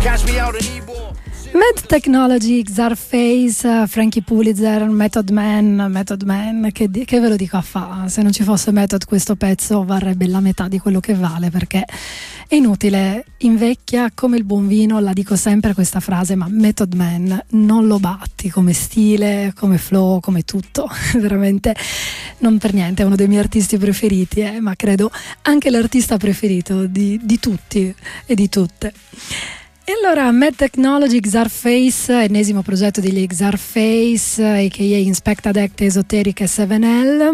Med Technology, Czarface, Frankie Pulitzer, Method Man, che ve lo dico a fa? Se non ci fosse Method questo pezzo varrebbe la metà di quello che vale, perché è inutile, invecchia come il buon vino, la dico sempre questa frase, ma Method Man non lo batti come stile, come flow, come tutto, veramente non per niente, è uno dei miei artisti preferiti, ma credo anche l'artista preferito di tutti e di tutte. E allora Med Technology, Czarface, ennesimo progetto degli Czarface, a.k.a. Inspected Act, Esoteric e 7L.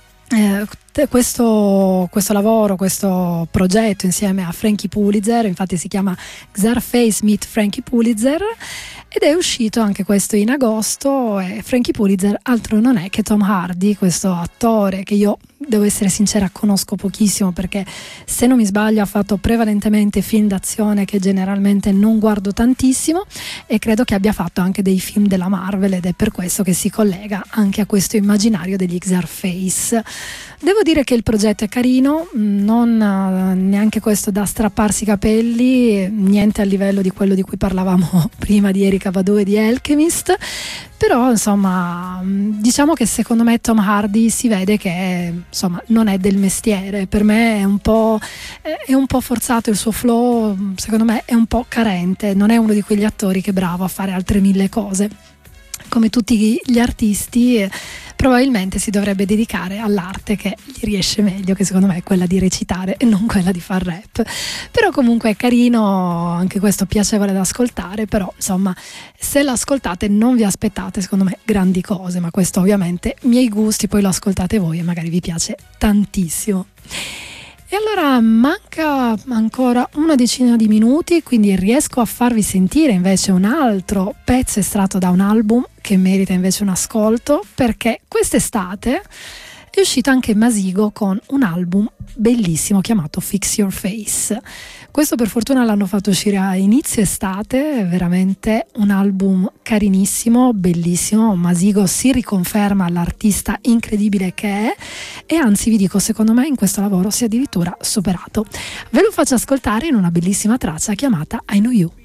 Questo lavoro, questo progetto insieme a Frankie Pulitzer, infatti si chiama Czarface meet Frankie Pulitzer, ed è uscito anche questo in agosto. E Frankie Pulitzer altro non è che Tom Hardy, questo attore che io, devo essere sincera, conosco pochissimo, perché se non mi sbaglio ha fatto prevalentemente film d'azione che generalmente non guardo tantissimo, e credo che abbia fatto anche dei film della Marvel, ed è per questo che si collega anche a questo immaginario degli Czarface. Devo dire che il progetto è carino, non neanche questo da strapparsi i capelli, niente a livello di quello di cui parlavamo prima di Erykah Badu e di Alchemist, però insomma diciamo che secondo me Tom Hardy si vede che insomma non è del mestiere. Per me è un po' forzato il suo flow, secondo me è un po' carente, non è uno di quegli attori che è bravo a fare altre 1000 cose. Come tutti gli artisti probabilmente si dovrebbe dedicare all'arte che gli riesce meglio, che secondo me è quella di recitare e non quella di far rap. Però comunque è carino, anche questo piacevole da ascoltare, però insomma se l'ascoltate non vi aspettate secondo me grandi cose, ma questo ovviamente miei gusti, poi lo ascoltate voi e magari vi piace tantissimo. E allora manca ancora una decina di minuti, quindi riesco a farvi sentire invece un altro pezzo estratto da un album che merita invece un ascolto, perché quest'estate è uscito anche Masigo con un album bellissimo chiamato Fix Your Face. Questo per fortuna l'hanno fatto uscire a inizio estate, è veramente un album carinissimo, bellissimo. Masigo si riconferma l'artista incredibile che è, e anzi vi dico, secondo me in questo lavoro si è addirittura superato. Ve lo faccio ascoltare in una bellissima traccia chiamata I Know You.